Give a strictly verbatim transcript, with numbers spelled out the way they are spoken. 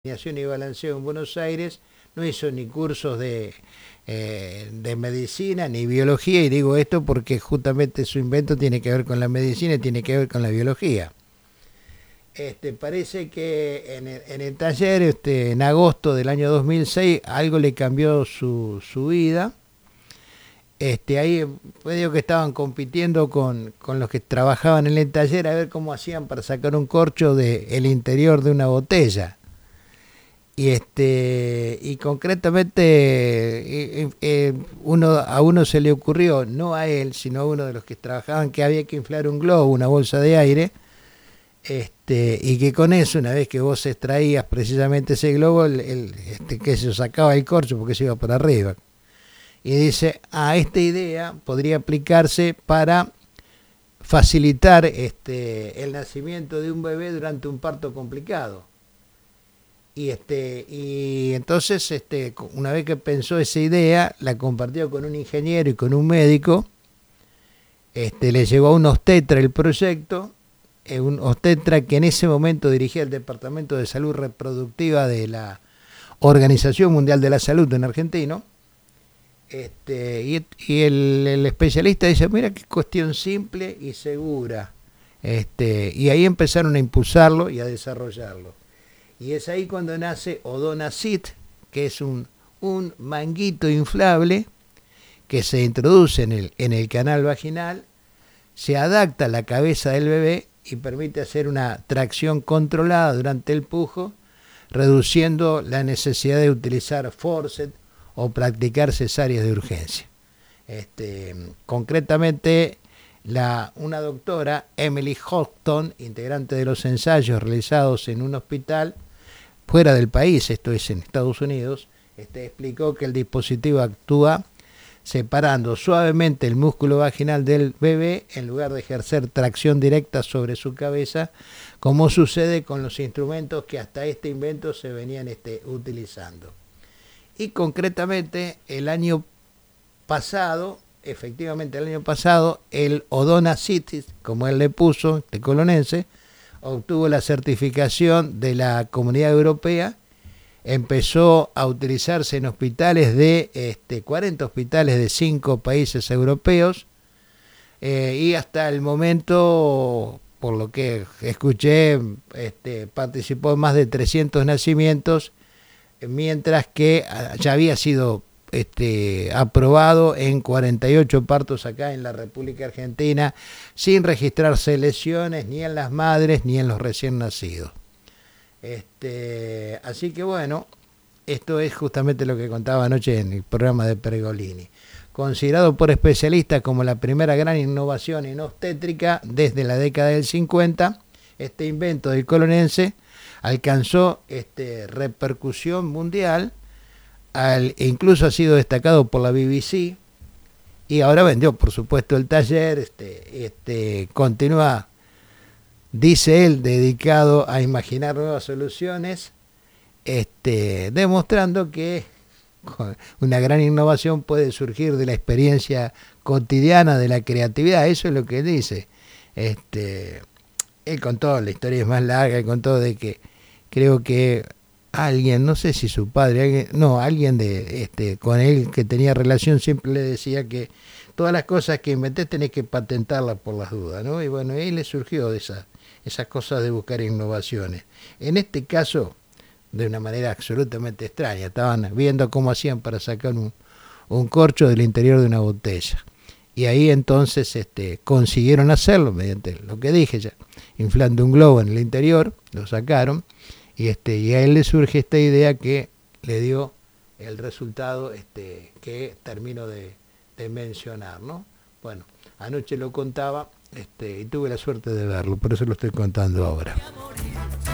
Alineación y balanceo en Buenos Aires, no hizo ni cursos de, eh, de medicina ni biología, y digo esto porque justamente su invento tiene que ver con la medicina y tiene que ver con la biología. Este, parece que en el, en el taller, este, en agosto del año dos mil seis, algo le cambió su, su vida. Este, ahí pues digo que estaban compitiendo con, con los que trabajaban en el taller a ver cómo hacían para sacar un corcho del interior de una botella. Y este y concretamente eh, eh, uno a uno se le ocurrió, no a él, sino a uno de los que trabajaban, que había que inflar un globo, una bolsa de aire, este y que con eso, una vez que vos extraías precisamente ese globo, el, el, este, que se sacaba el corcho porque se iba por arriba. Y dice, ah, esta idea podría aplicarse para facilitar este el nacimiento de un bebé durante un parto complicado. Y este y entonces este una vez que pensó esa idea, la compartió con un ingeniero y con un médico. Este le llevó a un obstetra el proyecto, eh, un obstetra que en ese momento dirigía el Departamento de Salud Reproductiva de la Organización Mundial de la Salud en Argentina. Este y, y el, el especialista dice, mira qué cuestión simple y segura. Este y ahí empezaron a impulsarlo y a desarrollarlo. Y es ahí cuando nace Odonacit, que es un, un manguito inflable que se introduce en el, en el canal vaginal, se adapta a la cabeza del bebé y permite hacer una tracción controlada durante el pujo, reduciendo la necesidad de utilizar forceps o practicar cesáreas de urgencia. Este, concretamente, la, una doctora, Emily Houghton, integrante de los ensayos realizados en un hospital fuera del país, esto es en Estados Unidos, este, explicó que el dispositivo actúa separando suavemente el músculo vaginal del bebé en lugar de ejercer tracción directa sobre su cabeza, como sucede con los instrumentos que hasta este invento se venían este, utilizando. Y concretamente el año pasado, efectivamente el año pasado, el Odonacit, como él le puso, este colonense, obtuvo la certificación de la Comunidad Europea, empezó a utilizarse en hospitales de este, cuarenta hospitales de cinco países europeos, eh, y hasta el momento, por lo que escuché, este, participó en más de trescientos nacimientos, mientras que ya había sido Este, aprobado en cuarenta y ocho partos acá en la República Argentina, sin registrarse lesiones ni en las madres ni en los recién nacidos. Este, así que bueno, esto es justamente lo que contaba anoche en el programa de Pergolini. Considerado por especialistas como la primera gran innovación en obstétrica desde la década del cincuenta, este invento del colonense alcanzó este, repercusión mundial. Al, incluso ha sido destacado por la B B C y ahora vendió por supuesto el taller. Este, este, continúa, dice él, dedicado a imaginar nuevas soluciones, este, demostrando que una gran innovación puede surgir de la experiencia cotidiana, de la creatividad. Eso es lo que él dice. Este, él contó, la historia es más larga, él contó de que creo que alguien, no sé si su padre, alguien, no, alguien de este con él que tenía relación siempre le decía que todas las cosas que inventé tenés que patentarlas por las dudas, ¿no? Y bueno, ahí le surgió de esa, esas cosas de buscar innovaciones. En este caso, de una manera absolutamente extraña, estaban viendo cómo hacían para sacar un, un corcho del interior de una botella. Y ahí entonces este, consiguieron hacerlo mediante lo que dije ya, inflando un globo en el interior, lo sacaron. Y, este, y a él le surge esta idea que le dio el resultado este, que termino de, de mencionar, ¿no? Bueno, anoche lo contaba este, y tuve la suerte de verlo, por eso lo estoy contando ahora.